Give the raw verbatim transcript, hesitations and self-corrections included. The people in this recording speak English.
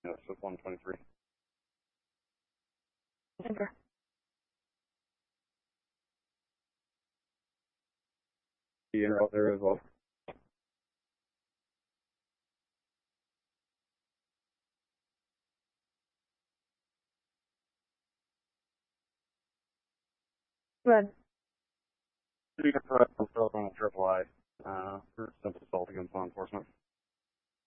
Yeah, so one twenty-three. Denver. The inner out there as well. Red. You can put on a triple I uh, for simple assault against law enforcement.